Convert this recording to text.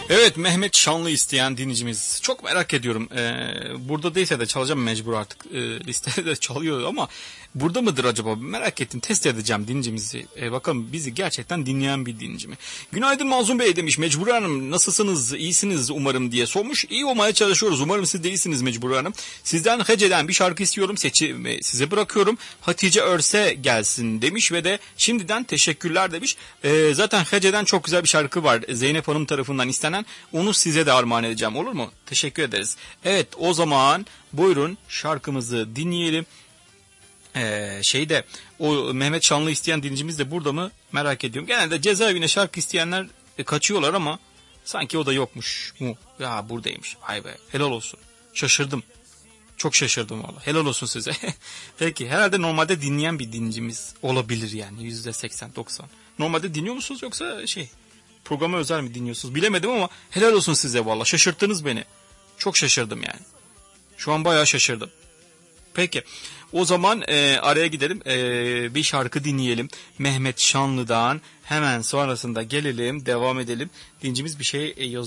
Evet, Mehmet Şanlı isteyen dinleyicimiz. Çok merak ediyorum. Burada değilse de çalacağım mecbur artık. Listede de çalıyor ama burada mıdır acaba? Merak ettim. Test edeceğim dinleyicimizi. Bakalım bizi gerçekten dinleyen bir dinleyici mi? Günaydın Mazlum Bey demiş. Mecbur Hanım nasılsınız? İyisiniz umarım diye sormuş. İyi olmaya çalışıyoruz. Umarım siz de iyisiniz Mecbur Hanım. Sizden Hece'den bir şarkı istiyorum. Seçimi size bırakıyorum. Hatice Örse gelsin demiş ve de şimdiden teşekkürler demiş. Zaten Hece'den çok güzel bir şarkı var. Zeynep Hanım tarafından istenen. Onu size de armağan edeceğim, olur mu? Teşekkür ederiz. Evet, o zaman buyurun şarkımızı dinleyelim. O Mehmet Şanlı isteyen dinleyicimiz de burada mı merak ediyorum. Genelde cezaevine şarkı isteyenler kaçıyorlar ama sanki o da yokmuş mu? Ya buradaymış. Vay be, helal olsun. Şaşırdım. Çok şaşırdım valla. Helal olsun size. Peki, herhalde normalde dinleyen bir dinleyicimiz olabilir yani. %80-90. Normalde dinliyor musunuz yoksa programa özel mi dinliyorsunuz? Bilemedim ama helal olsun size valla. Şaşırttınız beni. Çok şaşırdım yani. Şu an bayağı şaşırdım. Peki. O zaman araya gidelim. Bir şarkı dinleyelim. Mehmet Şanlı'dan hemen sonrasında gelelim. Devam edelim. Dincimiz bir şey yazıyor.